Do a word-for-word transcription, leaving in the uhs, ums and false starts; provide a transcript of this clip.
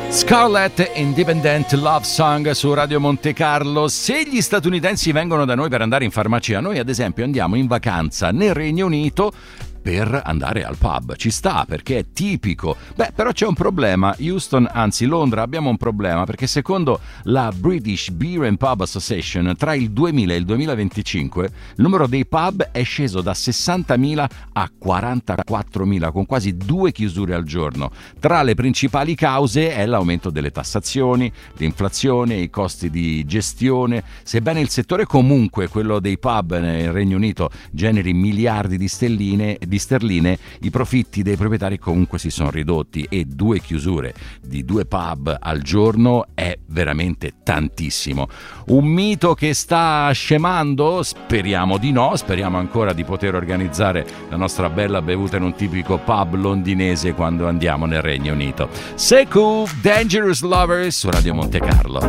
Scarlett, Independent Love Song su Radio Monte Carlo. Se gli statunitensi vengono da noi per andare in farmacia, noi ad esempio andiamo in vacanza nel Regno Unito per andare al pub. Ci sta, perché è tipico. Beh, però c'è un problema. Houston, anzi Londra, abbiamo un problema, perché secondo la British Beer and Pub Association tra il duemila e il duemilaventicinque il numero dei pub è sceso da sessantamila a quarantaquattromila, con quasi due chiusure al giorno. Tra le principali cause è l'aumento delle tassazioni, l'inflazione, i costi di gestione. Sebbene il settore comunque, quello dei pub nel Regno Unito, generi miliardi di stelline di sterline, i profitti dei proprietari comunque si sono ridotti, e due chiusure di due pub al giorno è veramente tantissimo. Un mito che sta scemando? Speriamo di no, speriamo ancora di poter organizzare la nostra bella bevuta in un tipico pub londinese quando andiamo nel Regno Unito. Sekou, Dangerous Lovers su Radio Monte Carlo.